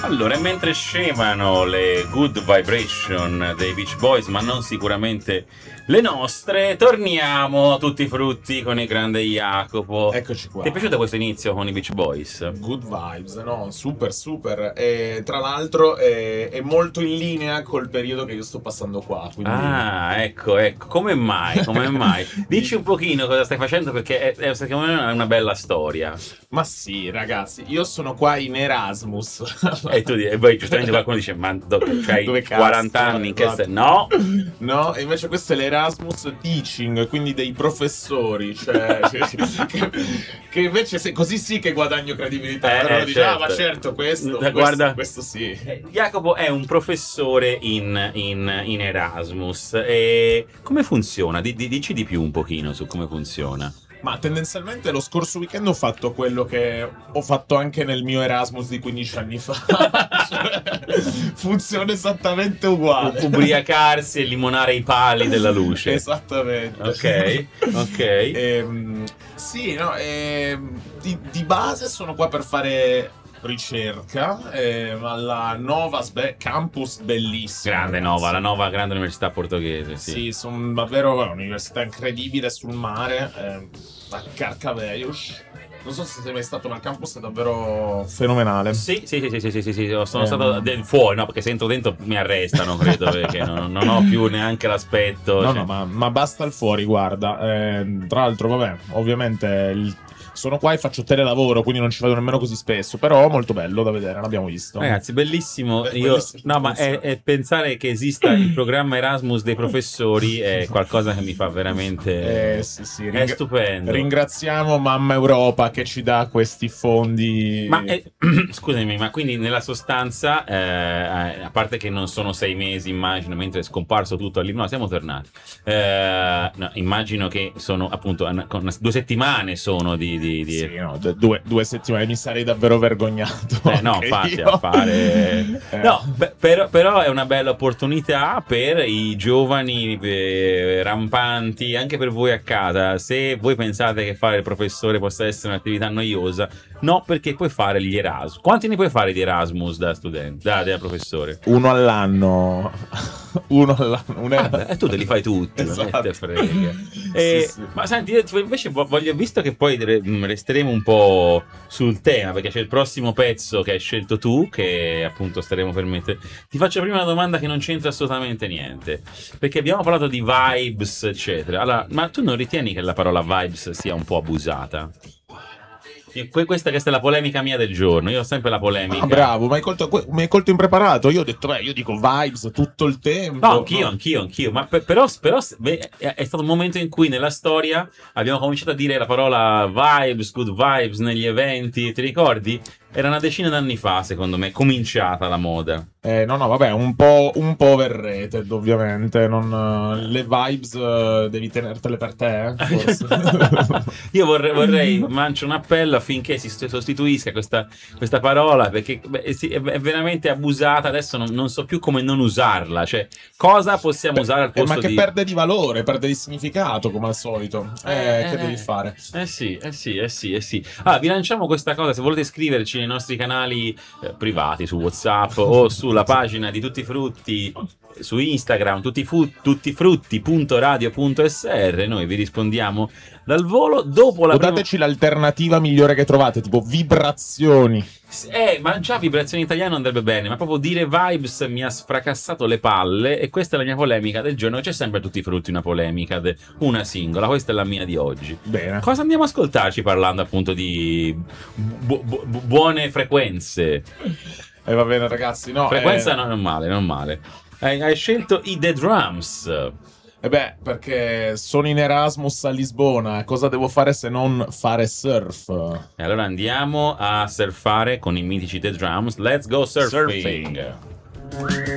Allora, mentre scemano le Good Vibration dei Beach Boys, ma non sicuramente le nostre, torniamo a tutti i frutti con il grande Jacopo. Eccoci qua. Ti è piaciuto questo inizio con i Beach Boys? Good vibes, no? Super, super. E tra l'altro è molto in linea col periodo che io sto passando qua. Quindi... Ah, ecco, ecco. Come mai? Come mai? Dici un pochino cosa stai facendo perché secondo me è una bella storia. Ma sì, ragazzi, io sono qua in Erasmus. E poi giustamente qualcuno dice, ma c'hai Dove cazzo? 40 anni, che Esatto. stai... No! No, e invece questo è l'Erasmus Teaching, quindi dei professori, cioè, che invece così sì che guadagno credibilità. Allora dice, certo. ma certo, Guarda, questo sì. Jacopo è un professore in Erasmus. E come funziona? Dici di più un pochino su come funziona. Ma tendenzialmente lo scorso weekend ho fatto quello che ho fatto anche nel mio Erasmus di 15 anni fa. Cioè, funziona esattamente uguale. Ubriacarsi e limonare i pali della luce. Esattamente. Ok, ok. Sì, no, di base sono qua per fare ricerca alla Nova Campus bellissima. Grande ragazzi. Nova, la nuova grande università portoghese, sì. Sì, sono davvero un'università incredibile sul mare, a Carcavelos. Non so se sei mai stato, ma il campus è davvero fenomenale. Sì. Sono stato fuori, no, perché se entro dentro mi arrestano, credo, perché non ho più neanche l'aspetto. No, cioè... no, ma basta il fuori, guarda. Tra l'altro, vabbè, ovviamente sono qua e faccio telelavoro, quindi non ci vado nemmeno così spesso. Però molto bello da vedere, l'abbiamo visto. Ragazzi, bellissimo. Bellissimo. No, ma è pensare che esista il programma Erasmus dei professori è qualcosa che mi fa veramente. Sì, È stupendo. Ringraziamo Mamma Europa che ci dà questi fondi. Ma scusami, ma quindi nella sostanza, a parte che non sono 6 mesi, immagino, mentre è scomparso tutto all'inizio, no, siamo tornati. No, immagino che sono appunto 2 settimane sono di. Sì, no, due settimane mi sarei davvero vergognato. No, infatti, io. a fare. No, però è una bella opportunità per i giovani rampanti, anche per voi a casa. Se voi pensate che fare il professore possa essere un'attività noiosa, no, perché puoi fare gli Erasmus. Quanti ne puoi fare di Erasmus da studente, da professore? Uno all'anno. E tu te li fai tutti, Esatto. non te frega. Sì. Ma senti, io invece voglio, visto che poi resteremo un po' sul tema, perché c'è il prossimo pezzo che hai scelto tu, che appunto staremo per mettere. Ti faccio prima una domanda che non c'entra assolutamente niente, perché abbiamo parlato di vibes, eccetera. Allora, ma tu non ritieni che la parola vibes sia un po' abusata? Questa è la polemica mia del giorno. Io ho sempre la polemica. Ah, bravo, mi hai colto impreparato. Io ho detto, io dico vibes tutto il tempo. No, anch'io. Ma però è stato un momento in cui nella storia abbiamo cominciato a dire la parola vibes, good vibes negli eventi. Ti ricordi? Era una decina d'anni fa, secondo me, cominciata la moda. No, vabbè, un po' overrated, ovviamente. Le vibes devi tenertele per te, forse. Io vorrei lanciare un appello affinché si sostituisca questa parola, perché è veramente abusata. Adesso non so più come non usarla. Cioè, cosa possiamo usare al posto ma che di... perde di valore, perde di significato, come al solito. Che devi fare? Sì. Ah, vi lanciamo questa cosa. Se volete scriverci nei nostri canali privati su WhatsApp o sulla pagina di Tutti Frutti su Instagram, tuttifrutti.radio.sr, noi vi rispondiamo dal volo dopo la dateci l'alternativa migliore che trovate, tipo vibrazioni. Ma già vibrazione italiana andrebbe bene, ma proprio dire vibes mi ha sfracassato le palle, e questa è la mia polemica del giorno. C'è sempre a Tutti i Frutti una polemica, una singola, questa è la mia di oggi. Bene. Cosa andiamo a ascoltarci parlando appunto di buone frequenze? Va bene, ragazzi, no. Frequenza non male. Hai scelto i The Drums. Perché sono in Erasmus a Lisbona, cosa devo fare se non fare surf? E allora andiamo a surfare con i mitici The Drums. Let's go surfing.